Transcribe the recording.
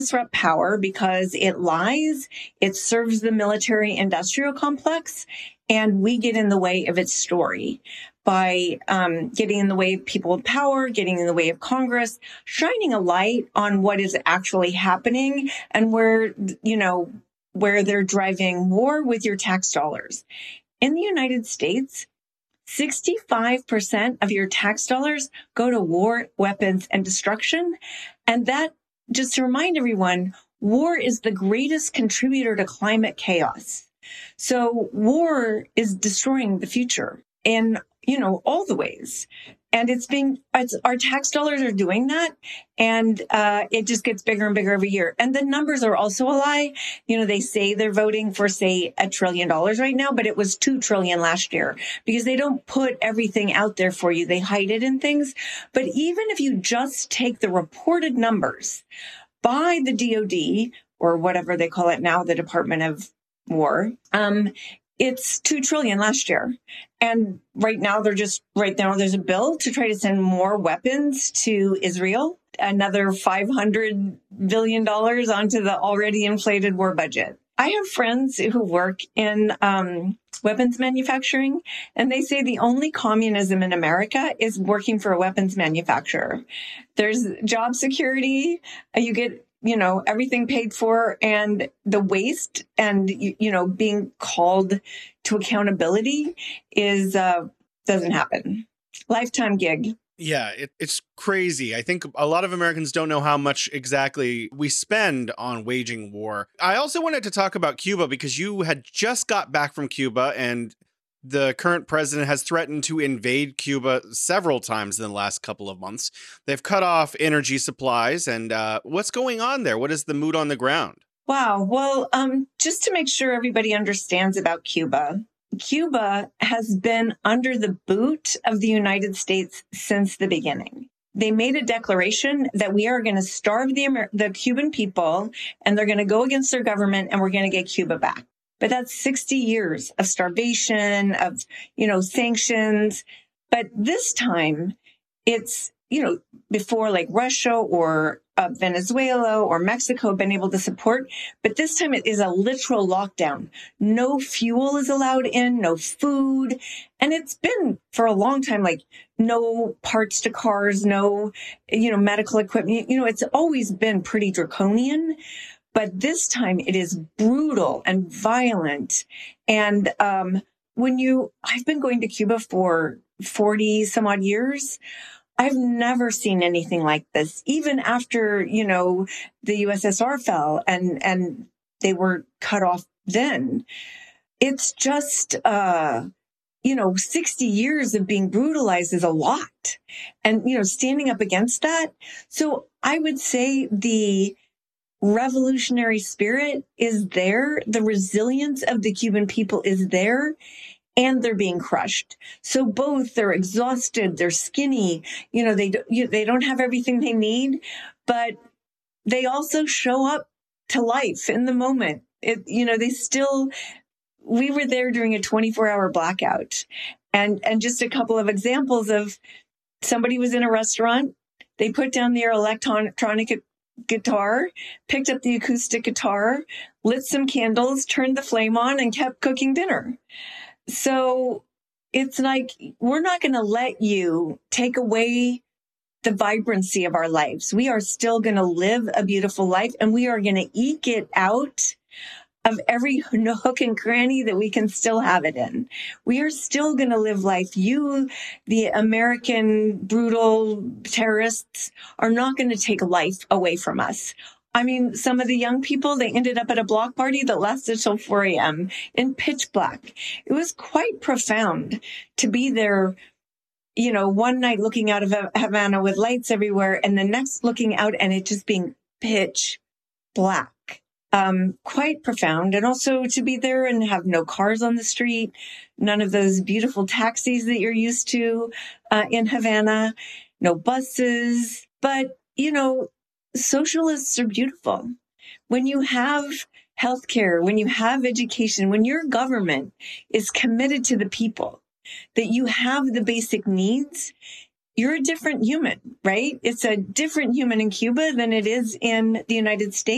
disrupt power because it lies, it serves the military industrial complex, and we get in the way of its story by getting in the way of people in power, getting in the way of Congress, shining a light on what is actually happening and where they're driving war with your tax dollars. In the United States, 65% of your tax dollars go to war, weapons, and destruction. And that, just to remind everyone, war is the greatest contributor to climate chaos. So war is destroying the future in, all the ways. And our tax dollars are doing that. And it just gets bigger and bigger every year. And the numbers are also a lie. They say they're voting for, say, $1 trillion right now, but it was $2 trillion last year because they don't put everything out there for you. They hide it in things. But even if you just take the reported numbers by the DOD or whatever they call it now, the Department of War, it's $2 trillion last year. And right now there's a bill to try to send more weapons to Israel, another $500 billion onto the already inflated war budget. I have friends who work in weapons manufacturing, and they say the only communism in America is working for a weapons manufacturer. There's job security. You get everything paid for, and the waste and, being called to accountability doesn't happen. Lifetime gig. Yeah, it's crazy. I think a lot of Americans don't know how much exactly we spend on waging war. I also wanted to talk about Cuba because you had just got back from Cuba, and the current president has threatened to invade Cuba several times in the last couple of months. They've cut off energy supplies. And what's going on there? What is the mood on the ground? Wow. Well, just to make sure everybody understands about Cuba, Cuba has been under the boot of the United States since the beginning. They made a declaration that we are going to starve the Cuban people, and they're going to go against their government, and we're going to get Cuba back. But that's 60 years of starvation, of, sanctions. But this time it's, before like Russia or Venezuela or Mexico have been able to support. But this time it is a literal lockdown. No fuel is allowed in, no food. And it's been for a long time, like no parts to cars, no, medical equipment. It's always been pretty draconian. But this time it is brutal and violent. And I've been going to Cuba for 40 some odd years. I've never seen anything like this, even after, the USSR fell and they were cut off then. It's just, 60 years of being brutalized is a lot. And, standing up against that. So I would say the revolutionary spirit is there. The resilience of the Cuban people is there, and they're being crushed. So both, they're exhausted, they're skinny, they don't have everything they need, but they also show up to life in the moment. We were there during a 24-hour blackout. And just a couple of examples of somebody was in a restaurant, they put down their electronic guitar, picked up the acoustic guitar, lit some candles, turned the flame on, and kept cooking dinner. So it's like, we're not going to let you take away the vibrancy of our lives. We are still going to live a beautiful life, and we are going to eke it out of every nook and cranny that we can still have it in. We are still going to live life. You, the American brutal terrorists, are not going to take life away from us. I mean, some of the young people, they ended up at a block party that lasted till 4 a.m. in pitch black. It was quite profound to be there, one night looking out of Havana with lights everywhere, and the next looking out and it just being pitch black. Quite profound. And also to be there and have no cars on the street, none of those beautiful taxis that you're used to in Havana, no buses. But, socialists are beautiful. When you have healthcare, when you have education, when your government is committed to the people, that you have the basic needs, you're a different human, right? It's a different human in Cuba than it is in the United States.